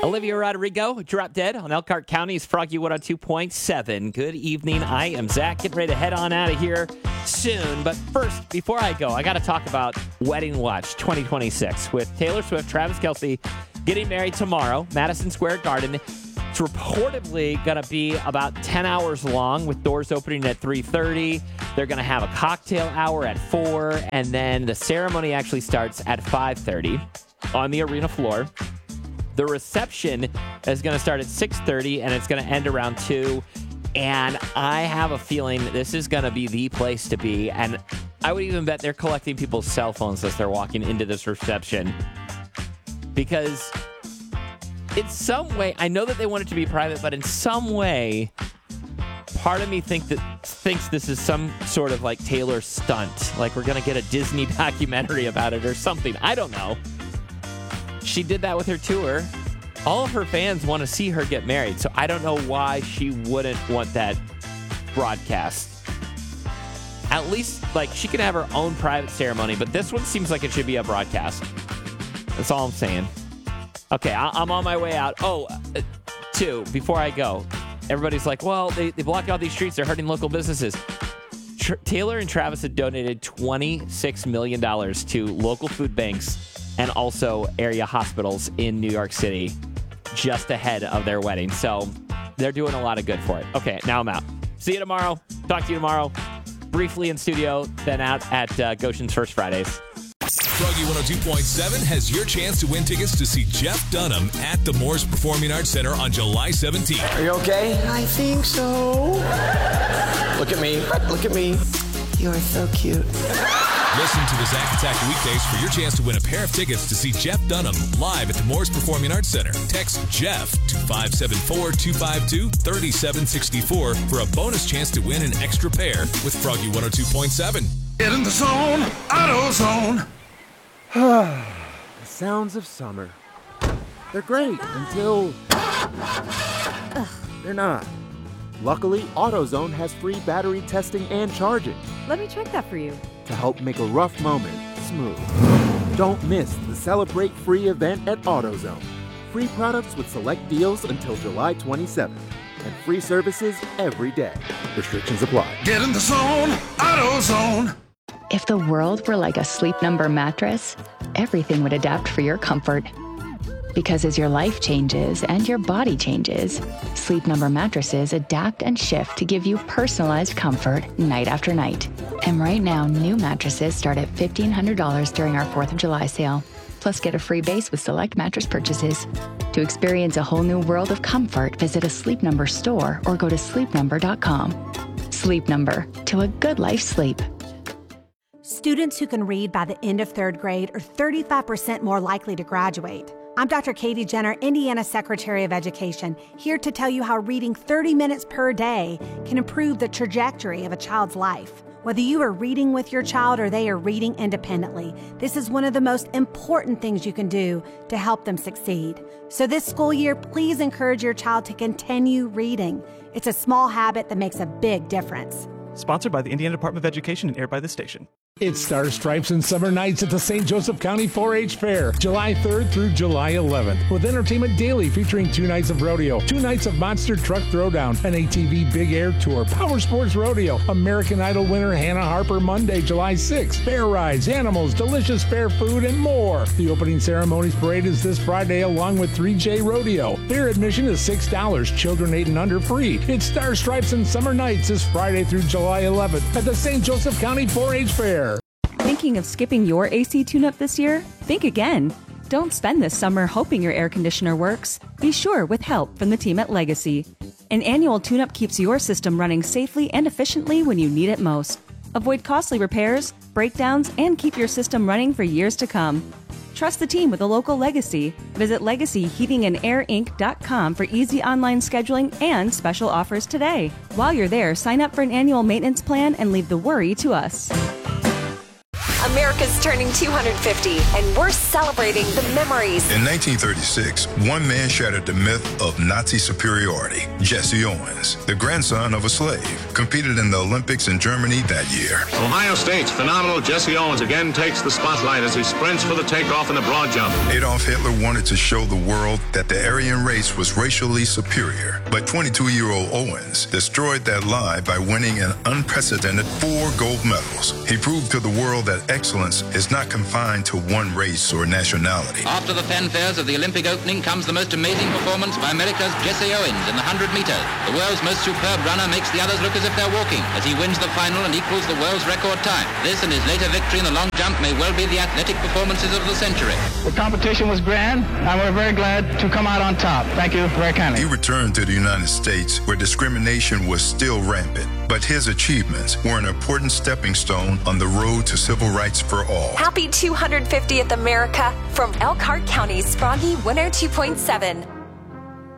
Olivia Rodrigo, Drop Dead on Elkhart County's Froggy 102.7. Good evening. I am Zach. Getting ready to head on out of here soon. But first, before I go, I got to talk about Wedding Watch 2026 with Taylor Swift, Travis Kelce getting married tomorrow, Madison Square Garden. It's reportedly going to be about 10 hours long with doors opening at 3:30. They're going to have a cocktail hour at 4, and then the ceremony actually starts at 5:30 on the arena floor. The reception is going to start at 6:30, and it's going to end around 2. And I have a feeling this is going to be the place to be. And I would even bet they're collecting people's cell phones as they're walking into this reception. Because in some way, I know that they want it to be private, but in some way, part of me thinks this is some sort of like Taylor stunt. Like we're going to get a Disney documentary about it or something. I don't know. She did that with her tour. All of her fans want to see her get married, so I don't know why she wouldn't want that broadcast. At least, like, she can have her own private ceremony, but this one seems like it should be a broadcast. That's all I'm saying. Okay, I'm on my way out. Oh, two, before I go. Everybody's like, well, they block out these streets. They're hurting local businesses. Taylor and Travis had donated $26 million to local food banks and also area hospitals in New York City just ahead of their wedding. So they're doing a lot of good for it. Okay, now I'm out. See you tomorrow. Talk to you tomorrow. Briefly in studio, then out at Goshen's First Fridays. Froggy 102.7 has your chance to win tickets to see Jeff Dunham at the Morse Performing Arts Center on July 17th. Are you okay? I think so. Look at me. Look at me. You are so cute. Listen to the Zack Attack weekdays for your chance to win a pair of tickets to see Jeff Dunham live at the Morse Performing Arts Center. Text Jeff to 574-252-3764 for a bonus chance to win an extra pair with Froggy 102.7. Get in the zone, AutoZone. The sounds of summer. They're great until they're not. Luckily, AutoZone has free battery testing and charging Let me check that for you. to help make a rough moment smooth. Don't miss the Celebrate Free event at AutoZone. Free products with select deals until July 27th. And free services every day. Restrictions apply. Get in the zone, AutoZone. If the world were like a Sleep Number mattress, everything would adapt for your comfort. Because as your life changes and your body changes, Sleep Number mattresses adapt and shift to give you personalized comfort night after night. And right now, new mattresses start at $1,500 during our 4th of July sale. Plus, get a free base with select mattress purchases. To experience a whole new world of comfort, visit a Sleep Number store or go to sleepnumber.com. Sleep Number, to a good life's sleep. Students who can read by the end of 3rd grade are 35% more likely to graduate. I'm Dr. Katie Jenner, Indiana Secretary of Education, here to tell you how reading 30 minutes per day can improve the trajectory of a child's life. Whether you are reading with your child or they are reading independently, this is one of the most important things you can do to help them succeed. So this school year, please encourage your child to continue reading. It's a small habit that makes a big difference. Sponsored by the Indiana Department of Education and aired by this station. It's Star Stripes and Summer Nights at the St. Joseph County 4-H Fair, July 3rd through July 11th, with entertainment daily featuring 2 nights of rodeo, 2 nights of monster truck throwdown, an ATV Big Air Tour, Power Sports Rodeo, American Idol winner Hannah Harper Monday, July 6th, fair rides, animals, delicious fair food, and more. The opening ceremonies parade is this Friday along with 3J Rodeo. Fair admission is $6, children 8 and under free. It's Star Stripes and Summer Nights this Friday through July 11th at the St. Joseph County 4-H Fair. Thinking of skipping your AC tune-up this year? Think again. Don't spend this summer hoping your air conditioner works. Be sure with help from the team at Legacy. An annual tune-up keeps your system running safely and efficiently when you need it most. Avoid costly repairs, breakdowns, and keep your system running for years to come. Trust the team with a local Legacy. Visit LegacyHeatingandAirInc.com for easy online scheduling and special offers today. While you're there, sign up for an annual maintenance plan and leave the worry to us. America's America's turning 250, and we're celebrating the memories. In 1936, one man shattered the myth of Nazi superiority. Jesse Owens, the grandson of a slave, competed in the Olympics in Germany that year. Ohio State's phenomenal Jesse Owens again takes the spotlight as he sprints for the takeoff in the broad jump. Adolf Hitler wanted to show the world that the Aryan race was racially superior, but 22-year-old Owens destroyed that lie by winning an unprecedented 4 gold medals. He proved to the world that excellence is not confined to one race or nationality. After the fanfares of the Olympic opening comes the most amazing performance by America's Jesse Owens in the 100 meters. The world's most superb runner makes the others look as if they're walking as he wins the final and equals the world's record time. This and his later victory in the long jump may well be the athletic performances of the century. The competition was grand, and we're very glad to come out on top. Thank you very kindly. He returned to the United States where discrimination was still rampant, but his achievements were an important stepping stone on the road to civil rights for all. Happy 250th America from Elkhart County's Froggy 102.7.